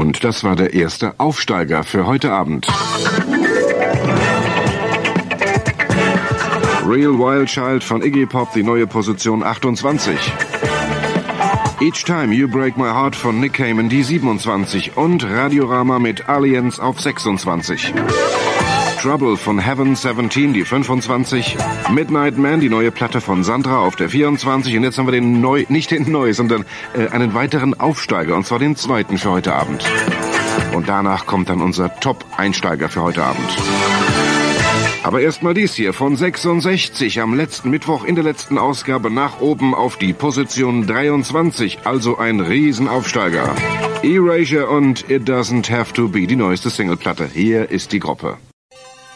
Und das war der erste Aufsteiger für heute Abend. Real Wild Child von Iggy Pop, die neue Position 28. Each Time You Break My Heart von Nick Cayman, die 27. Und Radiorama mit Aliens auf 26. Trouble von Heaven 17, die 25. Midnight Man, die neue Platte von Sandra auf der 24. Und jetzt haben wir sondern einen weiteren Aufsteiger, und zwar den zweiten für heute Abend. Und danach kommt dann unser Top-Einsteiger für heute Abend. Aber erstmal dies hier von 66 am letzten Mittwoch in der letzten Ausgabe nach oben auf die Position 23, also ein Riesenaufsteiger. Erasure und It Doesn't Have to Be, die neueste Singleplatte. Hier ist die Gruppe.